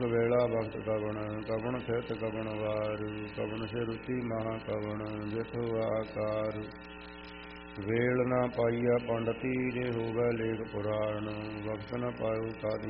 ਵੇਲਾ ਵਕਤ ਕਵਣ, ਕਵਣ ਥਿਤ ਕਵਣ ਵਾਰ, ਕਵਣ ਸਿਰੁਤੀ ਮਹਾ ਕਵਣ, ਜਿਥੁ ਆਕਾਰ। ਵੇਲ ਨਾ ਪਾਈਆ ਪੰਡਤੀ, ਜੇ ਹੋਵੇ ਲੇਖ ਪੁਰਾਣ, ਵਕਤ ਨ ਪਾਇਓ ਕਾਦੀ